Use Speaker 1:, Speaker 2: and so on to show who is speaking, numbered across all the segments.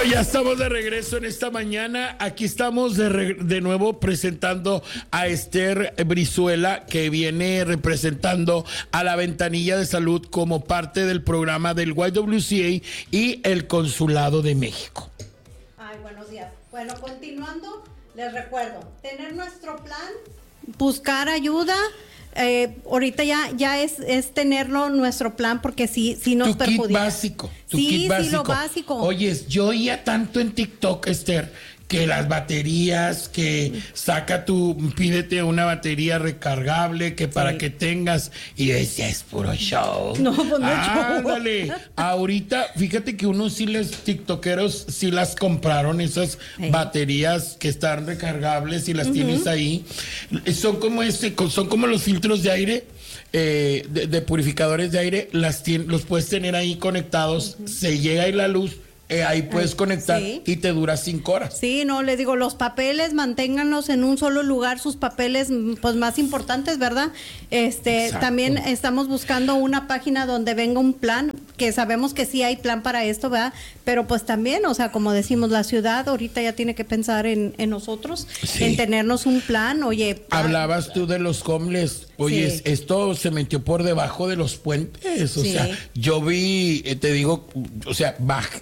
Speaker 1: Ya estamos de regreso en esta mañana. Aquí estamos de nuevo presentando a Esther Brizuela, que viene representando a la Ventanilla de Salud como parte del programa del YWCA y el Consulado de México.
Speaker 2: Ay, buenos días. Bueno, continuando, les recuerdo, tener nuestro plan, buscar ayuda. Ahorita ya es tenerlo nuestro plan, porque sí nos perjudica.
Speaker 1: Tu kit básico.
Speaker 2: Sí, lo básico.
Speaker 1: Oyes, yo oía tanto en TikTok, Esther, que las baterías, que pídete una batería recargable, que para que tengas, y decía, es puro show.
Speaker 2: No, pues no es show.
Speaker 1: Ándale, ahorita, fíjate que unos tiktokeros sí las compraron, esas baterías que están recargables y las tienes ahí. Son como los filtros de aire. De purificadores de aire, los puedes tener ahí conectados, se llega ahí la luz, ahí puedes conectar y te dura 5 horas.
Speaker 2: Sí, no, les digo, los papeles, manténganlos en un solo lugar, sus papeles pues más importantes, ¿verdad? También estamos buscando una página donde venga un plan, que sabemos que sí hay plan para esto, ¿verdad? Pero pues también, o sea, como decimos, la ciudad ahorita ya tiene que pensar en nosotros, en tenernos un plan. Oye,
Speaker 1: hablabas tú de los homeless. Oye, esto se metió por debajo de los puentes, o sea, yo vi, te digo, o sea,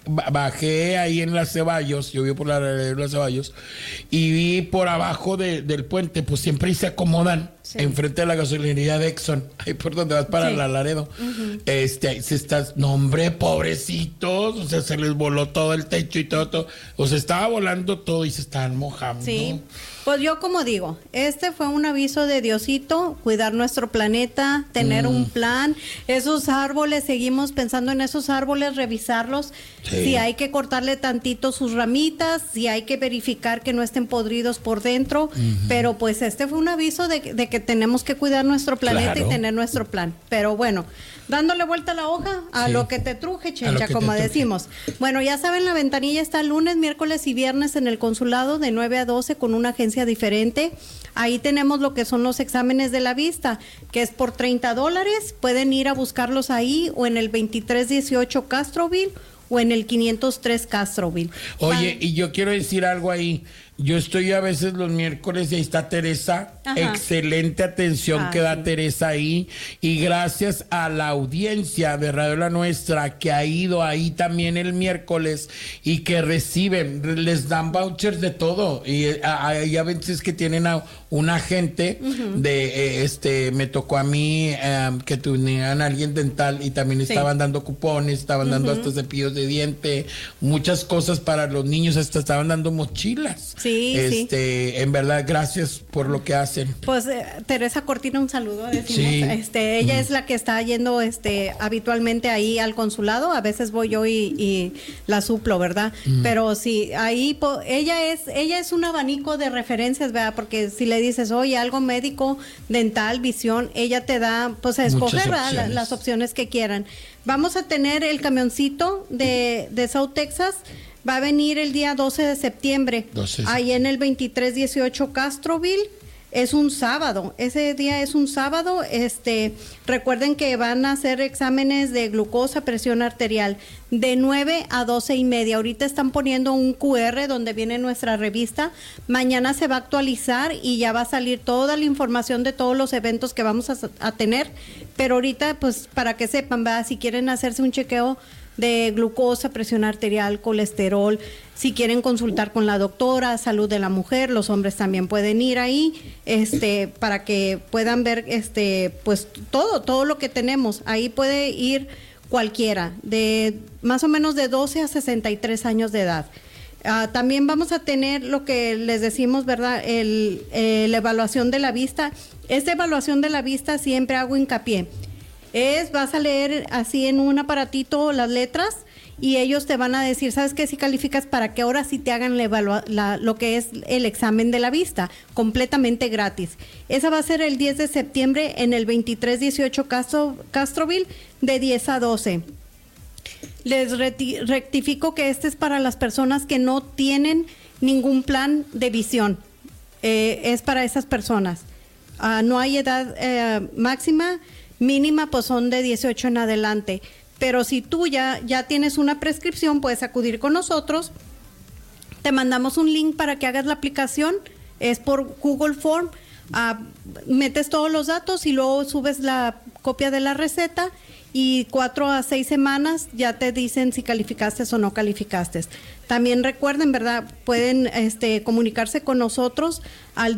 Speaker 1: bajé ahí en las Ceballos, yo vi por la Ceballos, y vi por abajo del puente, pues siempre ahí se acomodan, enfrente de la gasolinería de Exxon, ahí por donde vas para la Laredo. Ahí se estás, no hombre, pobrecitos, o sea, se les voló todo el techo y todo, o sea, estaba volando todo y se estaban mojando.
Speaker 2: Sí. Pues yo como digo, fue un aviso de Diosito, cuidar nuestro planeta, tener un plan. Esos árboles, seguimos pensando en esos árboles, revisarlos, si hay que cortarle tantito sus ramitas, si hay que verificar que no estén podridos por dentro, pero pues fue un aviso de que tenemos que cuidar nuestro planeta y tener nuestro plan. Pero bueno, dándole vuelta a la hoja a lo que te truje, Chencha, como decimos. Bueno, ya saben, la ventanilla está lunes, miércoles y viernes en el consulado de 9 a 12 con una agencia diferente. Ahí tenemos lo que son los exámenes de la vista, que es por $30. Pueden ir a buscarlos ahí o en el 2318 Castroville o en el 503 Castroville.
Speaker 1: Oye, y yo quiero decir algo ahí. Yo estoy a veces los miércoles y ahí está Teresa. Excelente atención que da Teresa ahí. Y gracias a la audiencia de Radio La Nuestra que ha ido ahí también el miércoles y que reciben, les dan vouchers de todo. Y hay a veces que tienen a un agente me tocó a mí que tenían a alguien dental y también estaban dando cupones, estaban dando hasta cepillos de diente, muchas cosas para los niños, hasta estaban dando mochilas. En verdad, gracias por lo que hacen.
Speaker 2: Pues Teresa Cortina, un saludo, decimos. Ella es la que está yendo habitualmente ahí al consulado. A veces voy yo y la suplo, ¿verdad? Pero sí, ahí ella es un abanico de referencias, ¿verdad? Porque si le dices, oye, algo médico, dental, visión, ella te da, pues, a escoger las opciones que quieran. Vamos a tener el camioncito de South Texas. Va a venir el día 12 de septiembre, ahí en el 2318 Castroville. Es un sábado, ese día es un sábado. Recuerden que van a hacer exámenes de glucosa, presión arterial, de 9 a 12:30. Ahorita están poniendo un QR donde viene nuestra revista. Mañana se va a actualizar y ya va a salir toda la información de todos los eventos que vamos a tener. Pero ahorita, pues, para que sepan, ¿verdad? Si quieren hacerse un chequeo de glucosa, presión arterial, colesterol, si quieren consultar con la doctora, salud de la mujer, los hombres también pueden ir ahí, para que puedan ver, pues todo lo que tenemos. Ahí puede ir cualquiera, de más o menos de 12 a 63 años de edad. También vamos a tener lo que les decimos, ¿verdad? La evaluación de la vista. Esta evaluación de la vista siempre hago hincapié. Vas a leer así en un aparatito las letras y ellos te van a decir, ¿sabes qué? Si calificas para que ahora sí te hagan lo que es el examen de la vista, completamente gratis. Esa va a ser el 10 de septiembre en el 2318 Castroville de 10 a 12. Les rectifico que es para las personas que no tienen ningún plan de visión. Es para esas personas. No hay edad máxima. Mínima, pues son de 18 en adelante. Pero si tú ya tienes una prescripción, puedes acudir con nosotros Te mandamos un link para que hagas la aplicación, es por Google Form, metes todos los datos y luego subes la copia de la receta y 4 a 6 semanas ya te dicen si calificaste o no calificaste. También recuerden, ¿verdad? Pueden comunicarse con nosotros al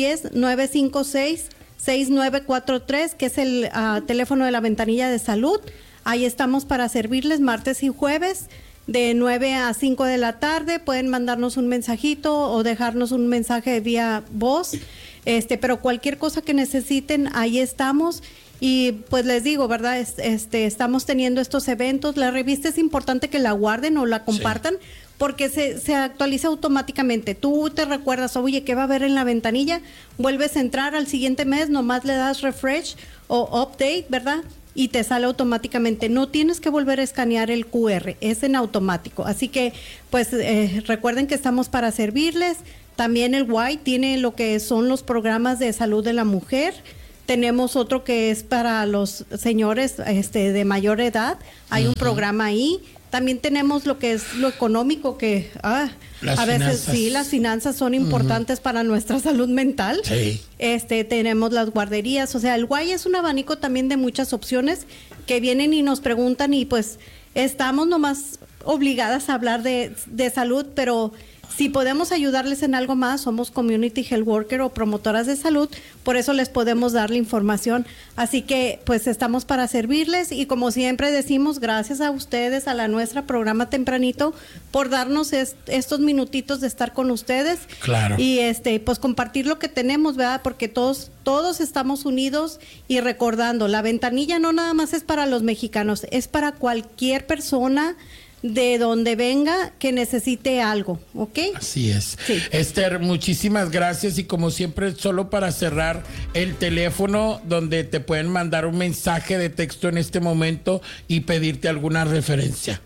Speaker 2: 210-956-6943, que es el teléfono de la ventanilla de salud. Ahí estamos para servirles martes y jueves de 9 a 5 de la tarde. Pueden mandarnos un mensajito o dejarnos un mensaje vía voz. Pero cualquier cosa que necesiten, ahí estamos. Y pues les digo, ¿verdad? Estamos teniendo estos eventos. La revista es importante que la guarden o la compartan, porque se actualiza automáticamente. Tú te recuerdas, oye, ¿qué va a haber en la ventanilla? Vuelves a entrar al siguiente mes, nomás le das refresh o update, ¿verdad? Y te sale automáticamente. No tienes que volver a escanear el QR, es en automático. Así que, pues, recuerden que estamos para servirles. También el Y tiene lo que son los programas de salud de la mujer. Tenemos otro que es para los señores de mayor edad. Hay un programa ahí. También tenemos lo que es lo económico, que a veces sí, las finanzas son importantes para nuestra salud mental. Sí. Tenemos las guarderías. O sea, el Y es un abanico también de muchas opciones que vienen y nos preguntan, y pues estamos nomás obligadas a hablar de salud, pero si podemos ayudarles en algo más, somos Community Health Worker o promotoras de salud, por eso les podemos dar la información. Así que pues estamos para servirles, y como siempre decimos, gracias a ustedes, a la nuestra programa Tempranito, por darnos estos minutitos de estar con ustedes. Claro. Y pues compartir lo que tenemos, ¿verdad? Porque todos estamos unidos, y recordando, la ventanilla no nada más es para los mexicanos, es para cualquier persona de donde venga que necesite algo, ¿ok?
Speaker 1: Así es. Sí. Esther, muchísimas gracias, y como siempre, solo para cerrar, el teléfono donde te pueden mandar un mensaje de texto en este momento y pedirte alguna referencia.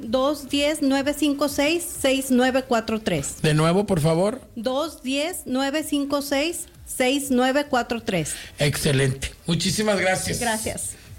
Speaker 2: 210-956-6943.
Speaker 1: De nuevo, por favor.
Speaker 2: 210-956-6943.
Speaker 1: Excelente. Muchísimas gracias.
Speaker 2: Gracias.